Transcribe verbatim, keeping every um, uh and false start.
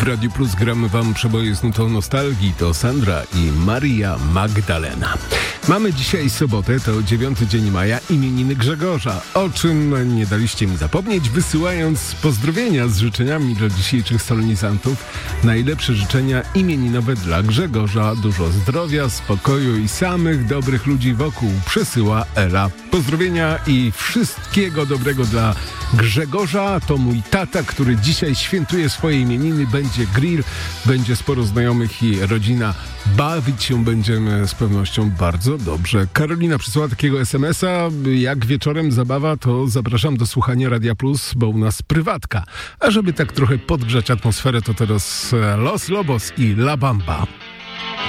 Radiu Plus gramy wam przeboje z nutą nostalgii. To Sandra i Maria Magdalena. Mamy dzisiaj sobotę, to dziewiąty dzień maja, imieniny Grzegorza. O czym nie daliście mi zapomnieć, wysyłając pozdrowienia z życzeniami dla dzisiejszych solenizantów. Najlepsze życzenia imieninowe dla Grzegorza. Dużo zdrowia, spokoju i samych dobrych ludzi wokół. Przesyła Ela. Pozdrowienia i wszystkiego dobrego dla Grzegorza. To mój tata, który dzisiaj świętuje swoje imieniny. Będzie grill, będzie sporo znajomych i rodzina. Bawić się będziemy z pewnością bardzo dobrze. Karolina przysłała takiego es em es a. Jak wieczorem zabawa, to zapraszam do słuchania Radia Plus, bo u nas prywatka. A żeby tak trochę podgrzać atmosferę, to teraz Los Lobos i La Bamba.